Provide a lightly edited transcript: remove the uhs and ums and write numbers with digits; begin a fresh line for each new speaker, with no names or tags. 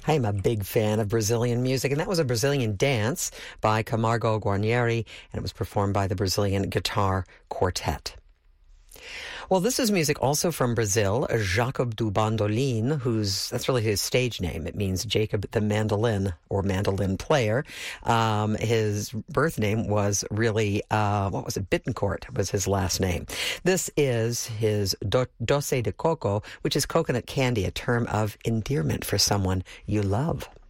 I am a big fan of Brazilian music, and that was a Brazilian dance by Camargo Guarnieri, and it was performed by the Brazilian Guitar Quartet. Well, this is music also from Brazil, Jacob do Bandolim, that's really his stage name. It means Jacob the Mandolin or Mandolin Player. His birth name was really, Bittencourt was his last name. This is his Doce de Coco, which is coconut candy, a term of endearment for someone you love.